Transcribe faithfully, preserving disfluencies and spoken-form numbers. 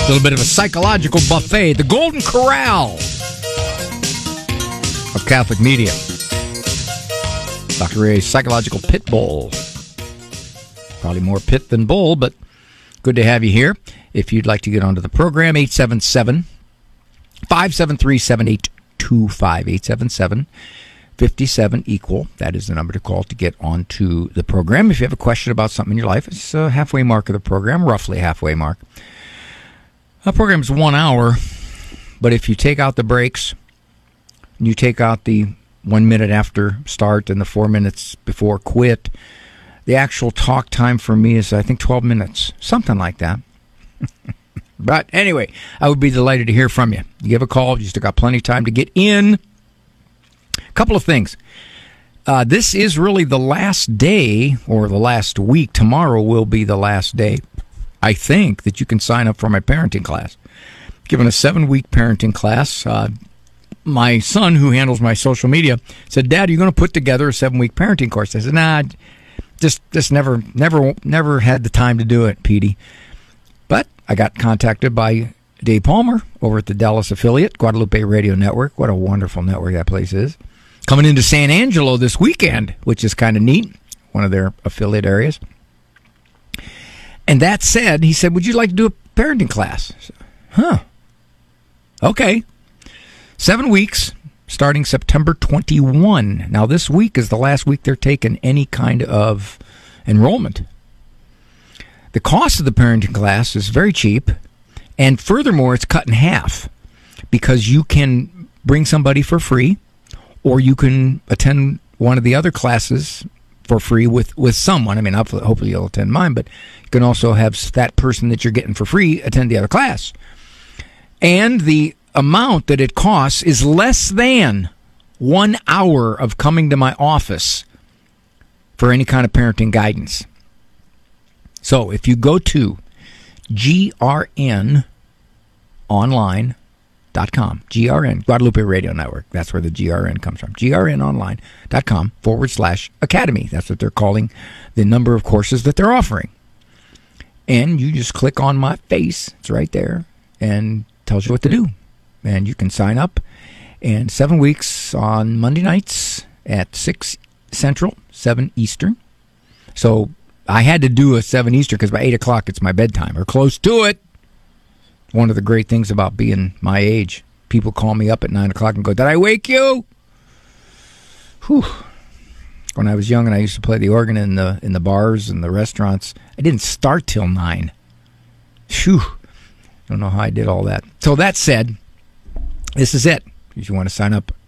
A little bit of a psychological buffet. The Golden Corral of Catholic media. Doctor Ray's psychological pit bull. Probably more pit than bull, but good to have you here. If you'd like to get onto the program, eight seven seven, five seven three, seven eight two five. eight seven seven, five seven, equal. That is the number to call to get onto the program. If you have a question about something in your life, it's a halfway mark of the program, roughly halfway mark. The program is one hour, but if you take out the breaks, you take out the one minute after start and the four minutes before quit, the actual talk time for me is, I think, twelve minutes, something like that. But anyway, I would be delighted to hear from you. You give a call. You still got plenty of time to get in. A couple of things. Uh, this is really the last day, or the last week. Tomorrow will be the last day, I think, that you can sign up for my parenting class. Given a seven-week parenting class, uh, my son, who handles my social media, said, "Dad, are you going to put together a seven-week parenting course?" I said, "Nah, just just never, never, never had the time to do it, Petey." But I got contacted by Dave Palmer over at the Dallas affiliate, Guadalupe Radio Network. What a wonderful network that place is. Coming into San Angelo this weekend, which is kind of neat, one of their affiliate areas. And that said, he said, "Would you like to do a parenting class?" I said, huh. Okay. Seven weeks, starting September twenty-first. Now, this week is the last week they're taking any kind of enrollment. The cost of the parenting class is very cheap, and furthermore, it's cut in half because you can bring somebody for free, or you can attend one of the other classes for free with, with someone. I mean, hopefully you'll attend mine, but you can also have that person that you're getting for free attend the other class. And the amount that it costs is less than one hour of coming to my office for any kind of parenting guidance. So if you go to G R N online dot com, G R N, Guadalupe Radio Network, that's where the G R N comes from, G R N online dot com forward slash academy. That's what they're calling the number of courses that they're offering. And you just click on my face, it's right there, and tells you what to do. And you can sign up. And seven weeks on Monday nights at six Central, seven Eastern. So I had to do a seven Eastern because by eight o'clock it's my bedtime, or close to it. One of the great things about being my age, people call me up at nine o'clock and go, "Did I wake you?" Whew. When I was young and I used to play the organ in the in the bars and the restaurants, I didn't start till nine. Phew. Don't know how I did all that. So that said, this is it. If you want to sign up